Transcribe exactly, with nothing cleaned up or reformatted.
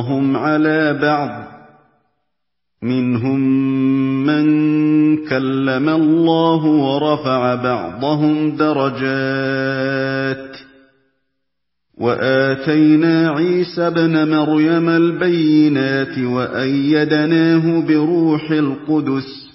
بَعْضَهُمْ عَلَىٰ بَعْضٍ ۚ مِّنْهُم مَّن كَلَّمَ اللَّهُ وَرَفَعَ بَعْضَهُمْ دَرَجَاتٍ ۚ وَآتَيْنَا عِيسَى ابْنَ مَرْيَمَ الْبَيِّنَاتِ وَأَيَّدْنَاهُ بِرُوحِ الْقُدُسِ